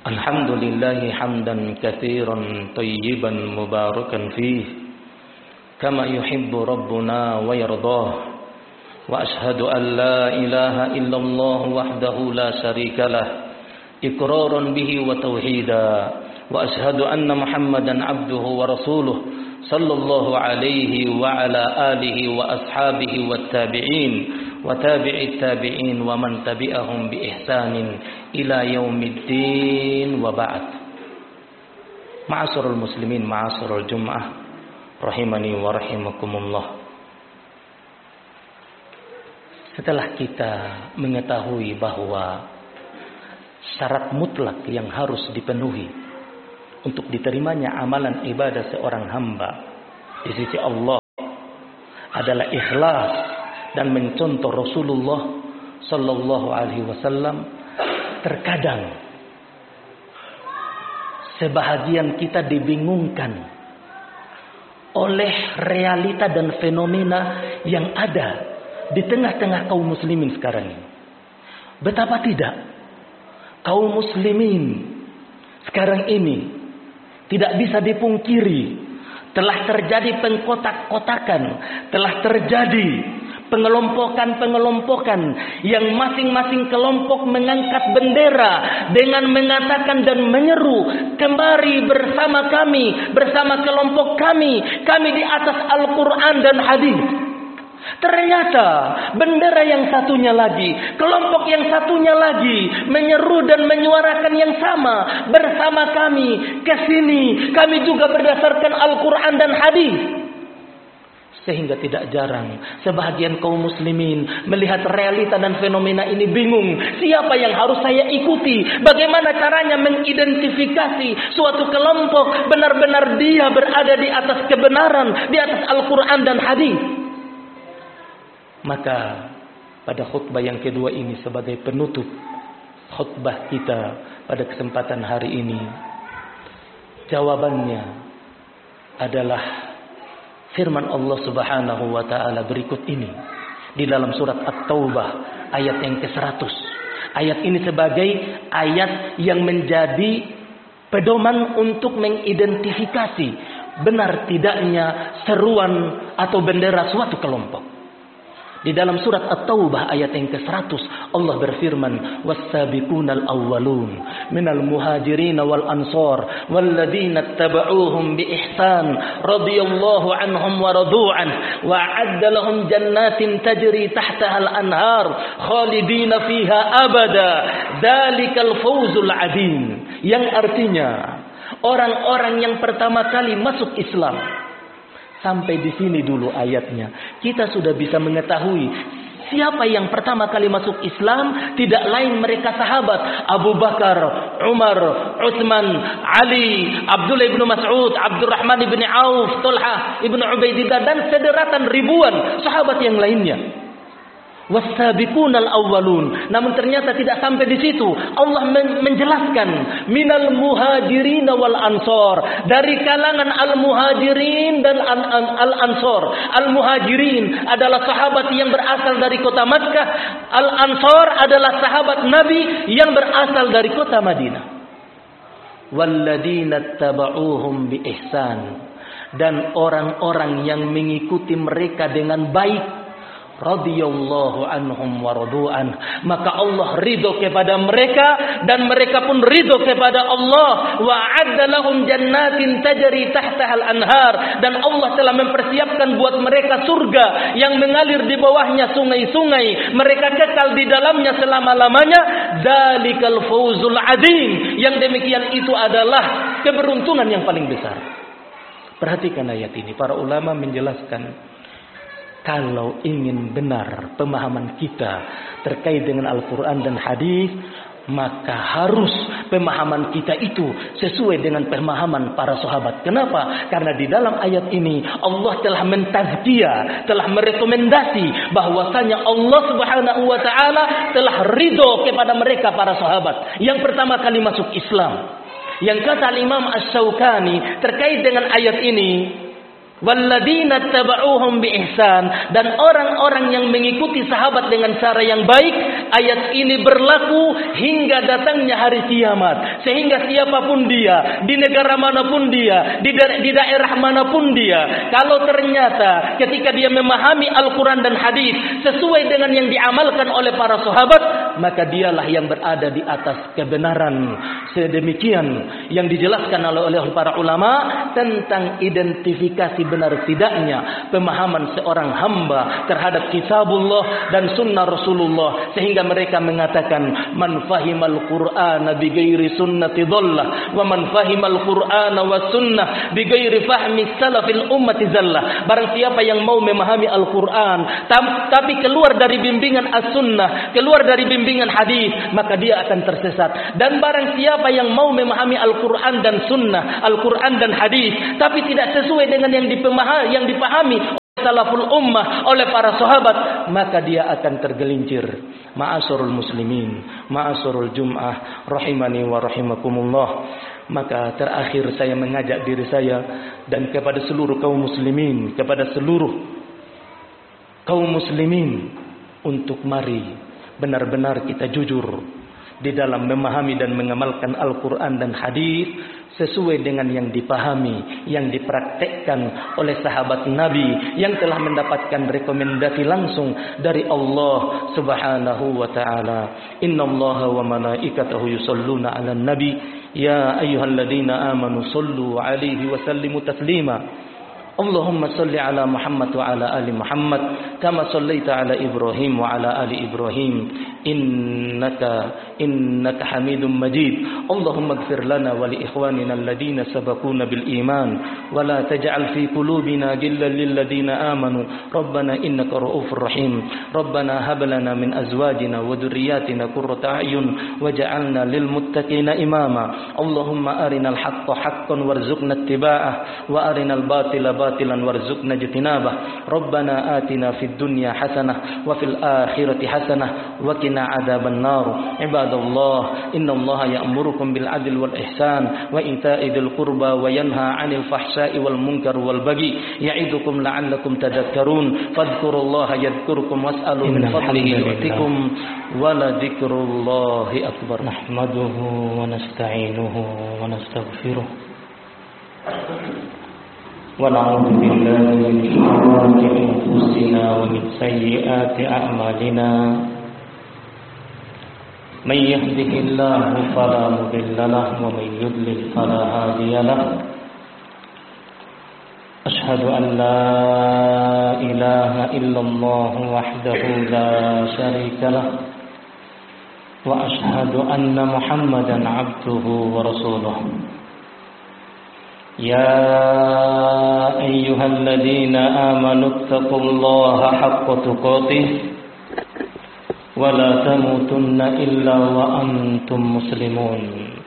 الحمد لله حمدا كثيرا طيبا مباركا فيه كما يحب ربنا ويرضاه وأشهد أن لا إله إلا الله وحده لا شريك له إقرارا به وتوحيدا وأشهد أن محمدا عبده ورسوله صلى الله عليه وعلى آله وأصحابه والتابعين وتابع التابعين ومن تبعهم بإحسان إلى يوم الدين وبعد. Ma'asyiral muslimin, ma'asyiral jum'ah rahimani wa rahimakumullah. Setelah kita mengetahui bahwa syarat mutlak yang harus dipenuhi untuk diterimanya amalan ibadah seorang hamba di sisi Allah adalah ikhlas dan mencontoh Rasulullah sallallahu alaihi wasallam, terkadang sebahagian kita dibingungkan oleh realita dan fenomena yang ada di tengah-tengah kaum muslimin sekarang ini. Betapa tidak kaum muslimin sekarang ini tidak bisa dipungkiri telah terjadi pengkotak-kotakan, telah terjadi pengelompokan yang masing-masing kelompok mengangkat bendera dengan mengatakan dan menyeru, kembali bersama kami, bersama kelompok kami di atas Al-Quran dan hadis. Ternyata bendera yang satunya lagi, kelompok yang satunya lagi menyeru dan menyuarakan yang sama, bersama kami, kesini, kami juga berdasarkan Al-Quran dan hadis. Sehingga tidak jarang sebahagian kaum muslimin melihat realita dan fenomena ini bingung. Siapa yang harus saya ikuti? Bagaimana caranya mengidentifikasi suatu kelompok benar-benar dia berada di atas kebenaran, di atas Al-Quran dan hadis? Maka pada khutbah yang kedua ini sebagai penutup khutbah kita pada kesempatan hari ini, jawabannya adalah firman Allah Subhanahu wa taala berikut ini di dalam surat At-Taubah ayat yang ke-100. Ayat ini sebagai ayat yang menjadi pedoman untuk mengidentifikasi benar tidaknya seruan atau bendera suatu kelompok. Di dalam surat At-Taubah ayat yang ke-100 Allah berfirman, was-sabiqunal awwalun minal muhajirin wal ansar walladzina ittaba'uuhum bi ihsan radhiyallahu anhum wa radu'an wa a'adda lahum jannatin tajri tahtaha al-anhar khalidina fiha abada dzalikal fawzul 'adzim. Yang artinya orang-orang yang pertama kali masuk Islam. Sampai di sini dulu ayatnya. Kita sudah bisa mengetahui siapa yang pertama kali masuk Islam. Tidak lain mereka sahabat Abu Bakar, Umar, Utsman, Ali, Abdullah bin Mas'ud, Abdurrahman bin Auf, Talha bin Ubaidillah dan sederetan ribuan sahabat yang lainnya. Was-sabiqunal awwalun. Namun ternyata tidak sampai di situ. Allah menjelaskan minal muhajirin wal ansor, dari kalangan al-muhajirin dan al-ansor. Al-muhajirin adalah sahabat yang berasal dari kota Makkah. Al-ansor adalah sahabat Nabi yang berasal dari kota Madinah. Walladzina tabauhum bi ihsan, dan orang-orang yang mengikuti mereka dengan baik, radhiyallahu anhum wa radu'an, maka Allah ridho kepada mereka dan mereka pun ridho kepada Allah. Wa a'adda lahum jannatin tajri tahtaha al-anhar, dan Allah telah mempersiapkan buat mereka surga yang mengalir di bawahnya sungai-sungai, mereka kekal di dalamnya selama-lamanya. Dzalikal fawzul 'adzim, yang demikian itu adalah keberuntungan yang paling besar. Perhatikan ayat ini, para ulama menjelaskan, kalau ingin benar pemahaman kita terkait dengan Al-Quran dan hadis, maka harus pemahaman kita itu sesuai dengan pemahaman para sahabat. Kenapa? Karena di dalam ayat ini Allah telah mentazkiyah, telah merekomendasi bahwasanya Allah Subhanahu wa taala telah ridho kepada mereka para sahabat yang pertama kali masuk Islam. Yang kata Imam Asy-Syaukani terkait dengan ayat ini, walladzina tabauhum biihsan, dan orang-orang yang mengikuti sahabat dengan cara yang baik. Ayat ini berlaku hingga datangnya hari kiamat, sehingga siapapun dia, di negara manapun dia, di daerah manapun dia, kalau ternyata ketika dia memahami Al-Quran dan hadis sesuai dengan yang diamalkan oleh para sahabat, maka dialah yang berada di atas kebenaran. Sedemikian yang dijelaskan oleh para ulama tentang identifikasi benar tidaknya pemahaman seorang hamba terhadap kitabullah dan sunnah Rasulullah, sehingga mereka mengatakan man fahimal Qur'ana bighairi sunnati dhallah wa man fahimal Qur'ana was sunnah bighairi fahmi salafil ummati zallah. Barang siapa yang mau memahami Al-Qur'an tapi keluar dari bimbingan as-sunnah, keluar dari bimbingan hadis, maka dia akan tersesat. Dan barang siapa yang mau memahami Al-Qur'an dan sunnah, Al-Qur'an dan hadis, tapi tidak sesuai dengan yang dipahami salaful ummah oleh para sahabat, maka dia akan tergelincir. Ma'asyiral muslimin, ma'asyiral jum'ah rahimani wa rahimakumullah. Maka terakhir saya mengajak diri saya dan kepada seluruh kaum muslimin, kepada seluruh kaum muslimin, untuk mari benar-benar kita jujur di dalam memahami dan mengamalkan Al-Quran dan hadis sesuai dengan yang dipahami, yang dipraktekkan oleh sahabat Nabi yang telah mendapatkan rekomendasi langsung dari Allah Subhanahu wa taala. Innallaha wa malaikatahu yusholluna 'alan nabi ya ayyuhalladzina amanu shallu 'alaihi wa sallimu taslima. Allahumma salli ala Muhammad wa ala ali Muhammad kama sallaita ala Ibrahim wa ala ali Ibrahim innaka Hamidum Majid. Allahumma ighfir lana wa li ikhwanina alladhina sabaquna bil iman wa la taj'al fi qulubina ghillan lil ladzina amanu rabbana innaka ra'ufur rahim. Rabbana hab lana min azwajina wa dhurriyyatina qurrata a'yun waj'alna lil muttaqina imama. Allahumma arinal haqqa haqqan warzuqna ittiba'ah wa arinal batila batilan warzuqna ijtinabah. Rabbana atina fid dunya hasanah wa fil akhirati hasanah wa qina adzaban nar. Ibadallah, innallaha ya'murukum bil adli wal ihsan wa ita'i dzil qurba wa yanha 'anil fahsya'i wal munkar wal baghi ya'idukum la'allakum tadhakkarun. Fadhkurullaha yadhkurkum was'alu min fadlihi yu'tikum wa la dzikrullahi akbar. Nahmaduhu wa nasta'inuhu wa nastaghfiruh ونعوذ بالله من شرور أنفسنا ومن سيئات أعمالنا من يهده الله فلا مضل له ومن يضلل فلا هادي له أشهد أن لا إله إلا الله وحده لا شريك له وأشهد أن محمدا عبده ورسوله. يا أيها الذين آمنوا اتقوا الله حق تقاته ولا تموتن إلا وأنتم مسلمون.